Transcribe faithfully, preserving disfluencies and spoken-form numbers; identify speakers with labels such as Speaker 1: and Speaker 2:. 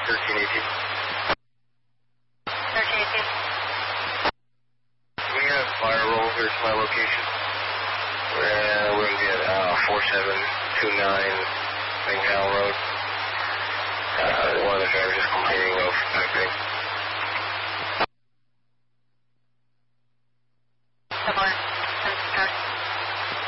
Speaker 1: thirteen eighteen.
Speaker 2: thirteen eighteen.
Speaker 1: We have fire roll. Here's my location. We're, we're going to get uh, four seven two nine Bengal Road. Uh, one of the drivers is complaining of backpack.
Speaker 2: Double N.